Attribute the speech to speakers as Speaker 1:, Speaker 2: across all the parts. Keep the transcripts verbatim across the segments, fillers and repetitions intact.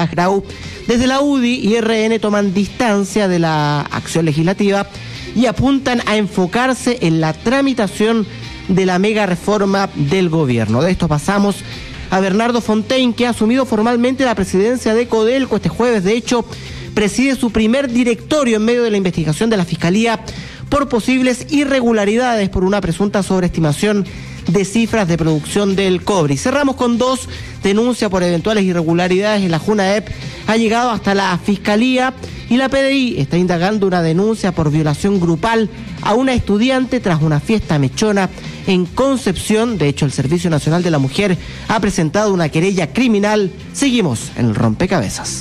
Speaker 1: Nicolás Grau. Desde la U D I y R N toman distancia de la acción legislativa y apuntan a enfocarse en la tramitación de la mega reforma del gobierno. De esto pasamos a Bernardo Fontaine, que ha asumido formalmente la presidencia de Codelco este jueves. De hecho, preside su primer directorio en medio de la investigación de la Fiscalía por posibles irregularidades por una presunta sobreestimación de cifras de producción del cobre. Y cerramos con dos denuncias por eventuales irregularidades en la JUNAEP. Ha llegado hasta la Fiscalía y la P D I está indagando una denuncia por violación grupal a una estudiante tras una fiesta mechona en Concepción. De hecho, el Servicio Nacional de la Mujer ha presentado una querella criminal. Seguimos en el rompecabezas.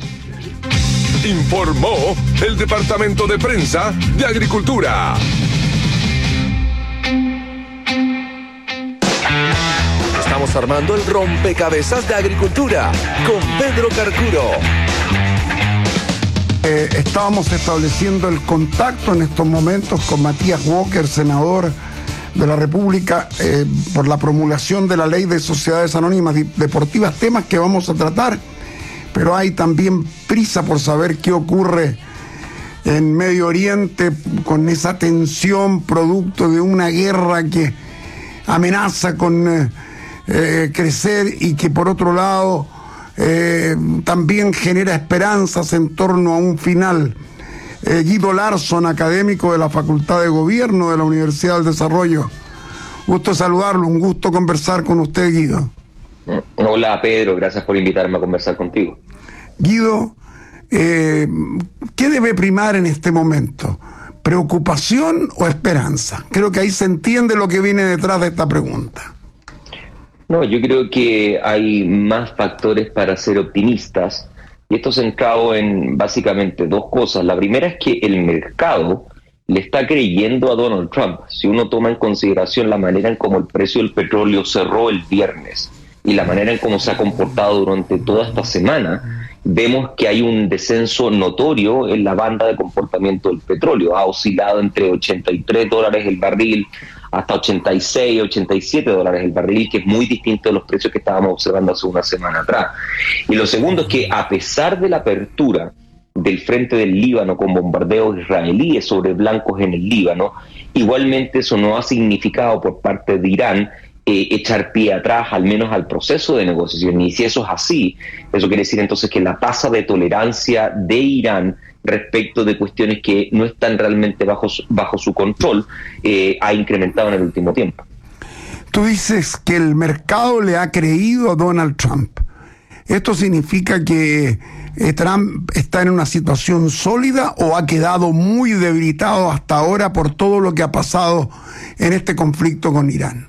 Speaker 2: Informó el Departamento de Prensa de Agricultura. Estamos armando el rompecabezas de Agricultura con Pedro Carcuro.
Speaker 3: Eh, estábamos estableciendo el contacto en estos momentos con Matías Walker, senador de la República, eh, por la promulgación de la Ley de Sociedades Anónimas Deportivas, temas que vamos a tratar, pero hay también prisa por saber qué ocurre en Medio Oriente con esa tensión producto de una guerra que amenaza con eh, eh, crecer y que por otro lado eh, también genera esperanzas en torno a un final. Eh, Guido Larsson, académico de la Facultad de Gobierno de la Universidad del Desarrollo. Gusto saludarlo, un gusto conversar con usted, Guido.
Speaker 4: Hola, Pedro, gracias por invitarme a conversar contigo.
Speaker 3: Guido, eh, ¿qué debe primar en este momento? ¿Preocupación o esperanza? Creo que ahí se entiende lo que viene detrás de esta pregunta.
Speaker 4: No, yo creo que hay más factores para ser optimistas, y esto centrado en básicamente dos cosas. La primera es que el mercado le está creyendo a Donald Trump. Si uno toma en consideración la manera en cómo el precio del petróleo cerró el viernes y la manera en cómo se ha comportado durante toda esta semana, vemos que hay un descenso notorio en la banda de comportamiento del petróleo. Ha oscilado entre ochenta y tres dólares el barril hasta ochenta y seis, ochenta y siete dólares el barril, que es muy distinto de los precios que estábamos observando hace una semana atrás. Y lo segundo es que, a pesar de la apertura del frente del Líbano con bombardeos israelíes sobre blancos en el Líbano, igualmente eso no ha significado por parte de Irán Eh, echar pie atrás, al menos al proceso de negociación. Y si eso es así, eso quiere decir entonces que la tasa de tolerancia de Irán respecto de cuestiones que no están realmente bajo su, bajo su control eh, ha incrementado en el último tiempo.
Speaker 3: Tú dices que el mercado le ha creído a Donald Trump. ¿Esto significa que eh, Trump está en una situación sólida o ha quedado muy debilitado hasta ahora por todo lo que ha pasado en este conflicto con Irán?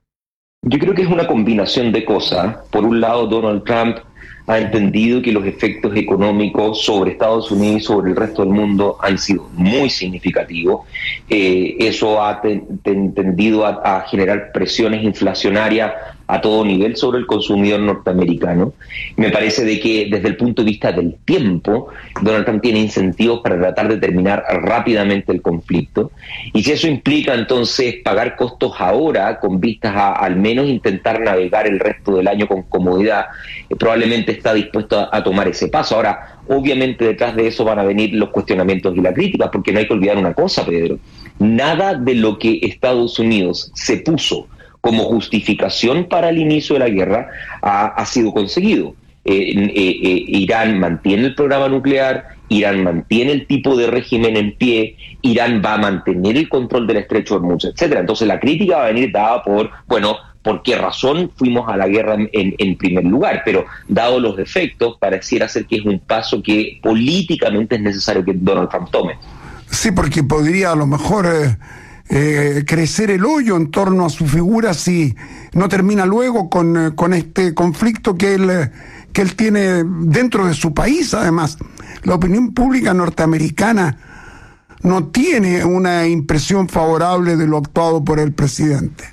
Speaker 4: Yo creo que es una combinación de cosas. Por un lado, Donald Trump ha entendido que los efectos económicos sobre Estados Unidos y sobre el resto del mundo han sido muy significativos. Eh, eso ha ten, ten, tendido a, a generar presiones inflacionarias a todo nivel sobre el consumidor norteamericano. Me parece de que desde el punto de vista del tiempo, Donald Trump tiene incentivos para tratar de terminar rápidamente el conflicto, y si eso implica entonces pagar costos ahora con vistas a al menos intentar navegar el resto del año con comodidad, eh, probablemente está dispuesto a, a tomar ese paso. Ahora, obviamente detrás de eso van a venir los cuestionamientos y la crítica, porque no hay que olvidar una cosa, Pedro: nada de lo que Estados Unidos se puso como justificación para el inicio de la guerra ha, ha sido conseguido. Eh, eh, eh, Irán mantiene el programa nuclear, Irán mantiene el tipo de régimen en pie, Irán va a mantener el control del estrecho de Hormuz, etcétera. Entonces la crítica va a venir dada por, bueno, por qué razón fuimos a la guerra en, en, en primer lugar, pero dado los efectos, pareciera ser que es un paso que políticamente es necesario que Donald Trump tome.
Speaker 3: Sí, porque podría a lo mejor Eh... Eh, crecer el hoyo en torno a su figura si no termina luego con, con este conflicto que él, que él tiene dentro de su país. Además, la opinión pública norteamericana no tiene una impresión favorable de lo actuado por el presidente.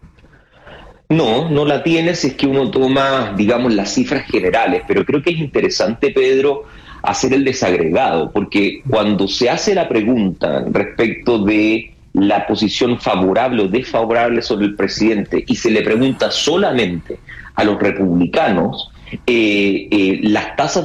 Speaker 4: No, no la tiene si es que uno toma, digamos, las cifras generales, pero creo que es interesante, Pedro, hacer el desagregado, porque cuando se hace la pregunta respecto de la posición favorable o desfavorable sobre el presidente y se le pregunta solamente a los republicanos, eh, eh, las tasas